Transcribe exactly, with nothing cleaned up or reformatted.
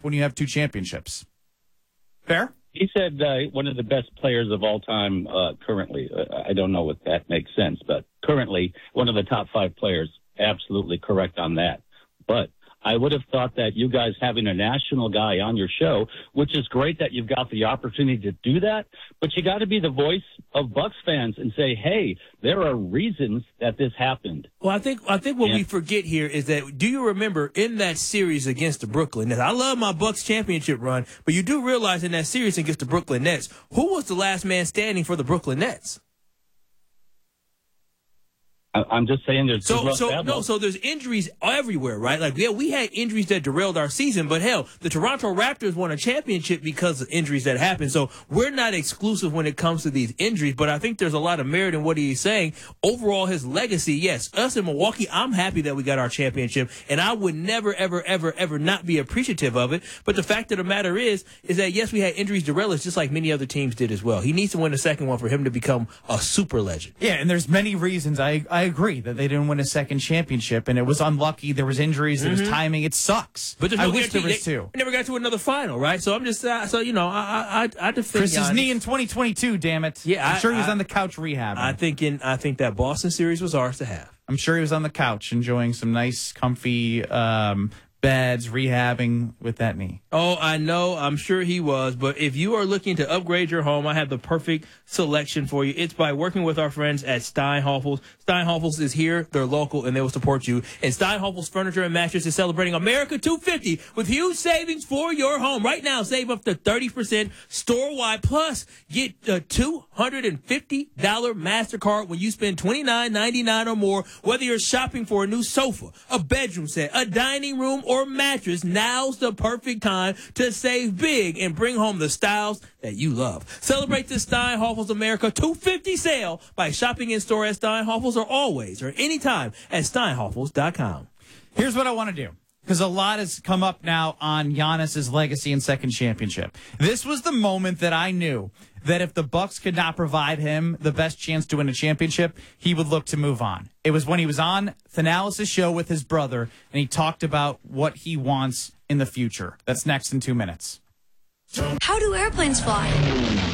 when you have two championships. Fair? He said uh, one of the best players of all time uh, currently. Uh, I don't know if that makes sense, but currently one of the top five players. Absolutely correct on that. But I would have thought that you guys having a national guy on your show, which is great that you've got the opportunity to do that, but you got to be the voice of Bucks fans and say, hey, there are reasons that this happened. Well, I think I think what and, we forget here is that, do you remember in that series against the Brooklyn Nets? I love my Bucks championship run, but you do realize in that series against the Brooklyn Nets, who was the last man standing for the Brooklyn Nets? I'm just saying there's so so no so there's injuries everywhere, right? Like, yeah, we had injuries that derailed our season, but hell, the Toronto Raptors won a championship because of injuries that happened. So we're not exclusive when it comes to these injuries, but I think there's a lot of merit in what he's saying. Overall, his legacy, yes, us in Milwaukee, I'm happy that we got our championship, and I would never, ever, ever, ever not be appreciative of it. But the fact of the matter is, is that yes, we had injuries derail us just like many other teams did as well. He needs to win a second one for him to become a super legend. Yeah, and there's many reasons. I I agree that they didn't win a second championship, and it was unlucky. There was injuries. There was mm-hmm. timing. It sucks. But I no wish there was they, two. They never got to another final, right? So I'm just, uh, so you know, I I I defend Chris's Giannis. knee in twenty twenty-two. Damn it! Yeah, I'm I, sure he was I, on the couch rehabbing. I think in I think that Boston series was ours to have. I'm sure he was on the couch enjoying some nice, comfy um, beds, rehabbing with that knee. Oh, I know. I'm sure he was. But if you are looking to upgrade your home, I have the perfect selection for you. It's by working with our friends at Steinhoffels. Steinhoffels is here. They're local, and they will support you. And Steinhoffels Furniture and Mattress is celebrating America two fifty with huge savings for your home. Right now, save up to thirty percent store-wide. Plus, get a two hundred fifty dollars MasterCard when you spend twenty-nine ninety-nine or more. Whether you're shopping for a new sofa, a bedroom set, a dining room, or mattress, now's the perfect time to save big and bring home the styles that you love. Celebrate the Steinhoffels America two fifty sale by shopping in store at Steinhoffels or always or anytime at Steinhoffels dot com. Here's what I want to do, because a lot has come up now on Giannis's legacy and second championship. This was the moment that I knew that if the Bucks could not provide him the best chance to win a championship, he would look to move on. It was when he was on Thanalis' show with his brother, and he talked about what he wants in the future. That's next in two minutes. How do airplanes fly?